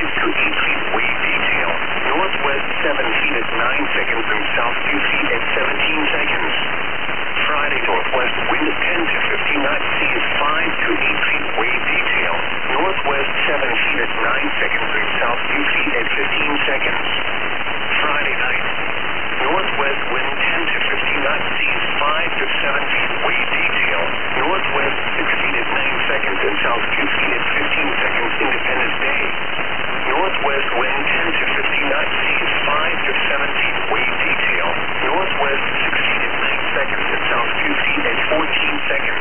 to 8 feet. Wave detail. Northwest 7 feet at 9 seconds and south 2 feet at 17 seconds. Friday, northwest wind 10 to 15 knots. Seas 5 to 8 feet. Wave detail. Northwest 7 feet at 9 seconds and south 2 feet at 15 seconds. Friday night. Northwest wind 10 to 15 knots. Seas 5 to 7 feet. Wave detail. Northwest 6 feet at 9 seconds and south 2 feet at 15 seconds. Independence Day. Northwest wind 10 to 15 knots. Seas 5 to 7 feet. Wave detail. Northwest 6 feet at 9 seconds and south 2 feet at 14 seconds.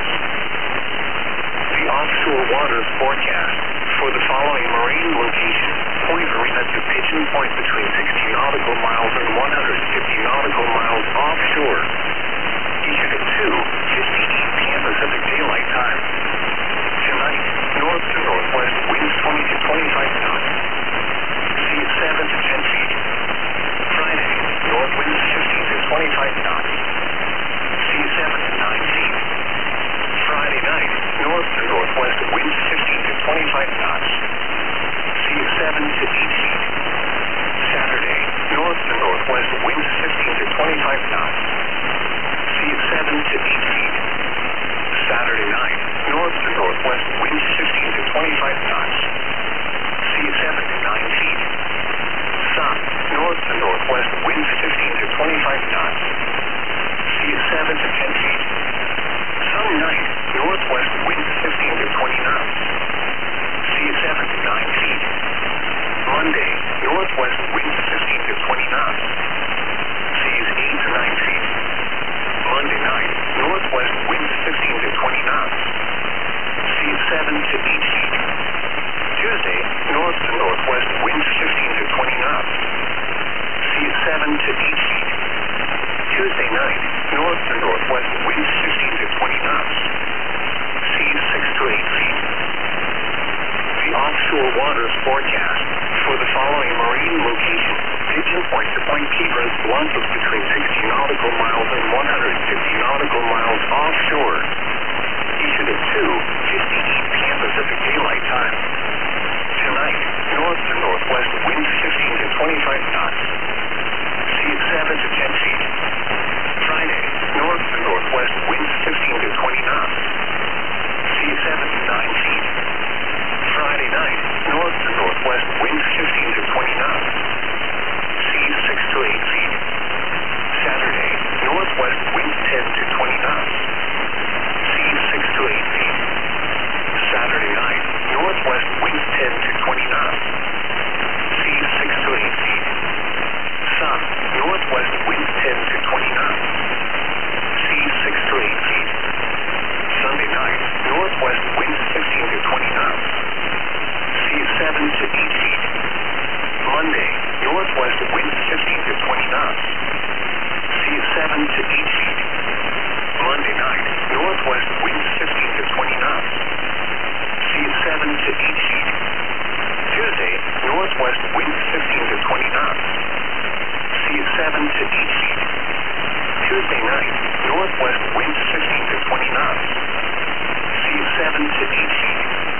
The offshore waters forecast for the following marine location: Point Arena to Pigeon Point between 60 nautical miles and 150 nautical miles offshore. Eastern at 2:50 p.m. Pacific Daylight Time. Tonight, north to northwest winds 20 to 25 knots. Seas 7 to 10 feet. Friday, north winds 15 to 25 knots. Seas 7 to 9 feet. Friday night, north to northwest winds 15 to 25 knots. Seas 7 to 8 feet. Saturday, north to northwest winds 15 to 25 knots. Seas 7 to 8 feet. Saturday night, north to northwest winds 15 to 25 knots. Seas 7 to 9 feet. Sun, north to northwest winds 15 to 25 knots. Seas 7 to 10 feet. Sun night, northwest winds 15 to 20 knots. Seas 7 to 9 feet. Monday, northwest winds 15 to 20 knots. Seas 8 to 9 feet. Monday night, northwest winds 15 to 20 knots. Seas 7 to 8 feet. Tuesday, north to northwest winds 15 to 20 knots. Seas 7 to 8 feet. Tuesday night, north to northwest winds 15 to 20 knots. Seas 6 to 8 feet. The offshore waters forecast for the following marine location: Pigeon Point to Point Piedras, launches between 60 nautical miles and 150 nautical miles offshore. Eastern at 2:50 p.m. Pacific Daylight Time. Tonight, north to northwest winds 15 to 25 knots. Seas 7 to 10 feet. Friday, north to northwest winds 15 to 20 knots. Seas 7 to 9 feet. Friday night, north to northwest winds 15 to 20 knots. Seas 6 to 8 feet. Saturday, northwest winds 10 to 20 knots. Seas 6 to 8 feet. Saturday night, northwest winds 10 to 20 knots. Seas 6 to 8 feet. Sun, northwest winds 10 to 20 knots. Seas 6 to 8 feet. Sunday night, northwest winds 15 to 20 knots. Seas 7 to 8 feet. Monday, northwest winds 15 to 20 knots. Seas 7 to 8 feet. Monday night, northwest winds 15 to 20 knots. Seas 7 to 8 feet. Tuesday, northwest winds 15 to 20 knots. Seas 7 to 8 feet. Tuesday night, northwest winds 15 to 20 knots. Seas 7 to 8 feet.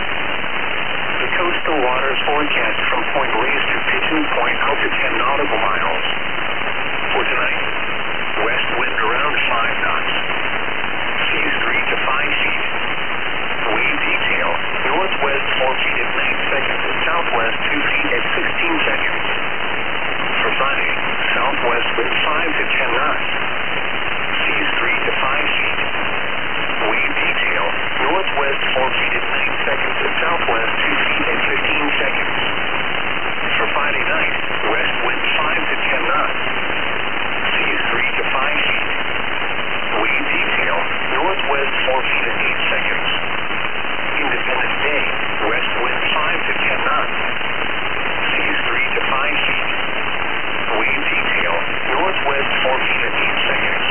The coastal waters forecast from Point Reyes to Pigeon Point up to 10 nautical miles. For tonight, west wind around 5 knots. Seas 3 to 5 feet. Wave detail, northwest 4 feet at 9 seconds and southwest 2 feet at 16 seconds. For Friday, southwest wind 5 to 10 knots. Seas 3 to 5 feet. Wave detail, northwest 4 feet at 9 seconds and southwest 2 feet at 15 seconds. For Friday night, west wind 5 to 10 knots. Seas 3 to 5 feet. Wave detail, northwest 4 feet at 8 seconds. Independence Day, west wind 5 to 10 knots. Seas 3 to 5 feet. Wave detail, northwest 4 feet at 8 seconds.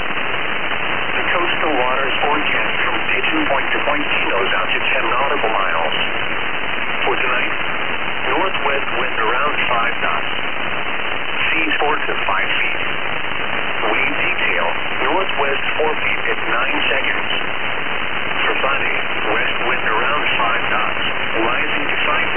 The coastal waters forecast from Pigeon Point to Point Pinos out to 10 nautical miles. For tonight, northwest wind around 5 knots. Seas 4 to 5 feet. Wave detail, northwest 4 feet at 9 seconds.